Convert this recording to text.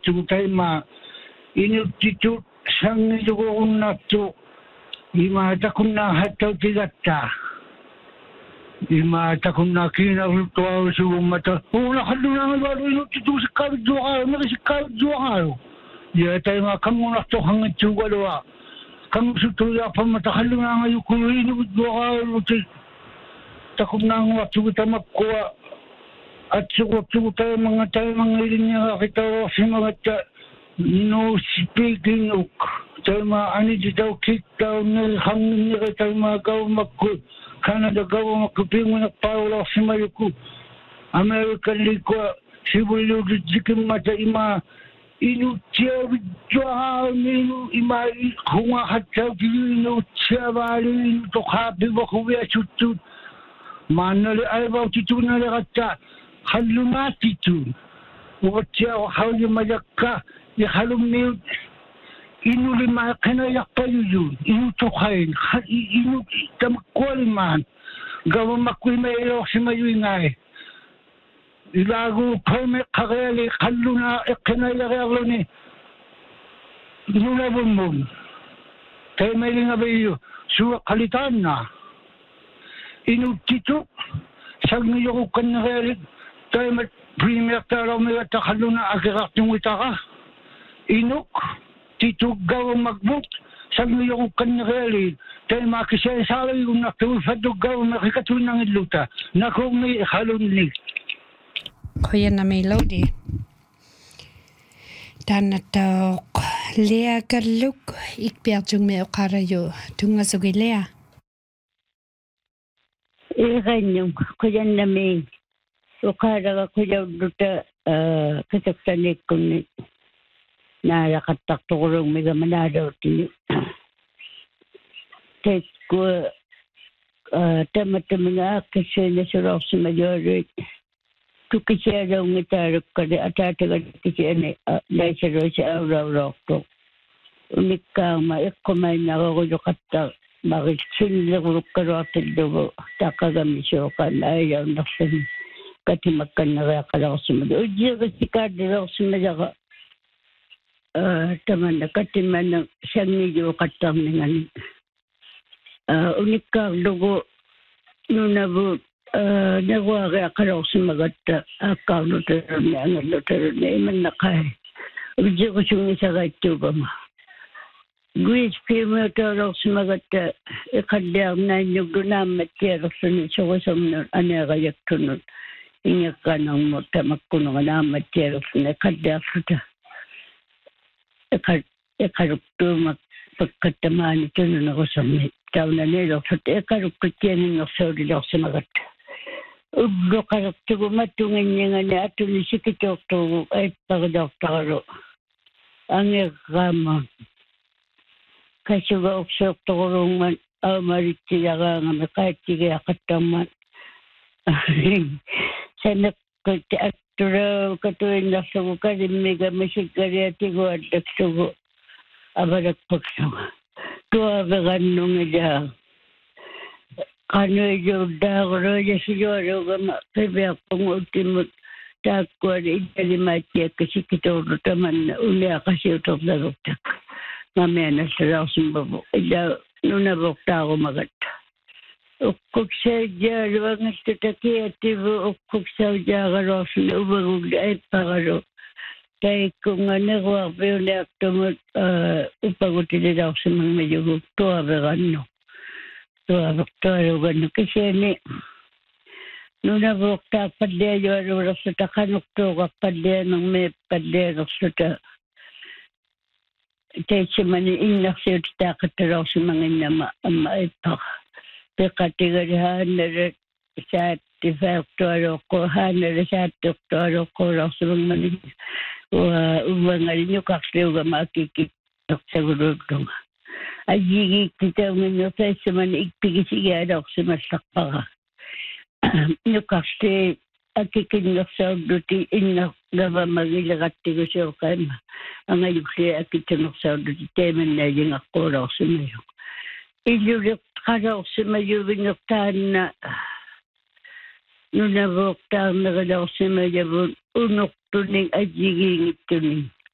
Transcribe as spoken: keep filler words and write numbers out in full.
taima inutitu sangi dugo unnatu ima takunna hatta tigatta ima takunna kina rutuwa sumata una khalluna ngalo inutitu sikar du'a mi sikar du'a ya taima kamuna to hangitu galwa kam sutu ya pamata khalluna ngayu kuinu du'a luti takunna ngatu tamakwa at suko tayo mga tayo mga ilinya kita simangat no speaking of tayo mga ani dito kita ng hangin niya tayo mga gawa magku Canada gawa magkuping mga paula simayuku American League sibulo dikim mata ima inu tiya vidya inu ima hunga hatsa inu tiya bali inu to happy bakuya chutut manali ay ba tituna kata halumatitu wajah hal majaka ya halum ni inu lima kena yakpayu inu tukain inu tamkualiman gawa makui mayo simayu ingay ilagu pome kagayali haluna kena yakalo ni nuna bumbum kaya may lingabayo suwa kalitan na inu titu sagni yoko kanagayali tayo mat premier taraw may takaluna agirak yung itaka inuk titug gawa magbuk sagno yung kanreli tayo makisaya sala yung nakulfadog gawa makikatun ng iluta na kung may halunli kuya na may lodi tanatok lea galuk ikpiarjung may okarayo tunga sugi lea ikanyong kuya na may ukaraga kuya duta kasaksanik kung nakakatak tukurong may gamanadaw tini tek ko tamat-tamat nga kasi nasarap sa majorit tukisya daw ngitarap ka na atatagal kisya na naisaro sa araw-araw to unik ka maikumay na ako katak bakit sinilagurok karotin daw takagamisyo ka na ayaw naksan katimakan na kaya ka lang sa majorit ujiya kasi ka daw sa majorit taman na katiman ng siyang medyo katang dengan unik ka dugo nung nabu nagawa kaya kalaw sa magata akaw lutero niya ang lutero niya iman na kaya ujiya ko siyang isa kahit tuba ma guwis pima kalaw sa magata ikadiyang na inyong dunamat kaya sa niya sa wasam na kayak tunod inyak ka ng mo tamakkunong namat kaya sa niya ikadiyang sa ekaruktu pagkatamaan ito na ako sa taon na nila. Sa ekaruktu tiyan ng sauri daw sa magat. Ubro karuktu gumatungan niya nga na ato ni sikitok to ay pagdaktaro. Ang ekama. Kasi ba uksok to kurong man amarit siya ka nga makahit siya kataman. Sa nakati at Tura katuin na sa ko mega masigari at igo at nagsugo. Abarak pagsugo. Tua vegan nung ida. Kano yung dagro niya siguro gama. Kaya akong ultimate takwa na idalimatya kasi kitoro taman na uliya kasi utok na ruktak. Mamaya na sa raw sumbabo. Ida nung nabukta ako magata. Ukuk saja ruang tetaki atibu ukuk saja kalau sudah ubah ay pagaro. Kaya kung ano ko ako na tumut upagutin daw sa mga medyo tuwa bagano. Tuwa bagano kasi ni nung nabukta padya yung ano sa takanok to padya ng may padya sa ta. Kaya si mani inak siya takataraw sa mga nama maipak. Pekatigahan na sa tifactor ko han na sa doktor ko rasulong mani ubangal niyo kakliw ga makikit sa gudog dong ayigi kita nyo sa man igpigisiya daw sa masakpa niyo kakste akikin sa duti inna gaba magilagati ko siya kama ang ayok siya akitin sa duti temen na yung ako raw sa mayo ilulik karaw sa mayo binuktan na nung nabuktan na karaw sa mayo unok tuning ajiging ituning